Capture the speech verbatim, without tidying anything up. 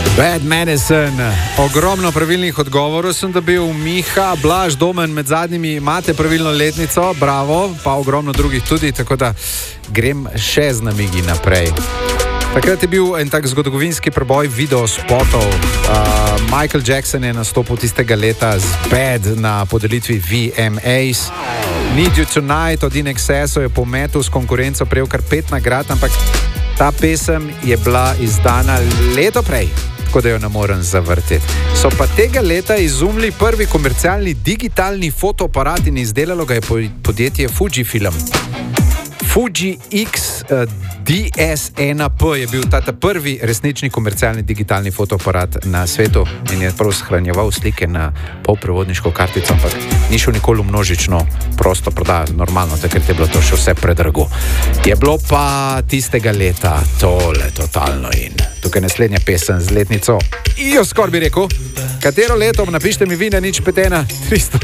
Bad Medicine. Ogromno pravilnih odgovorov sem dobil. Miha, Blaž, Domen med zadnjimi, imate pravilno letnico, bravo, pa ogromno drugih tudi, tako da grem še z namigi naprej. Takrat je bil en tak zgodovinski preboj videospotov. Uh, Michael Jackson je nastopil tistega leta z Bad na podelitvi V M As. Need You Tonight od In Excessu je po metu s konkurenco prejel kar pet nagrad, ampak ta pesem je bila izdana leto prej, tako da jo ne morem zavrteti. So pa tega leta izumili prvi komercialni digitalni fotoaparat in izdelalo ga je podjetje Fujifilm. Fuji X D S ena P je bil ta prvi resnični komercialni digitalni fotoaparat na svetu in je prav shranjeval slike na polprevodniško kartico, ampak ni šel nikoli v množično prosto prodajo, normalno, takrat je bilo to še vse predrago. Je bilo pa tistega leta tole totalno in tukaj naslednja pesem z letnico, jo skoraj bi rekel, katero leto, napište mi vi na nič pet ena tristo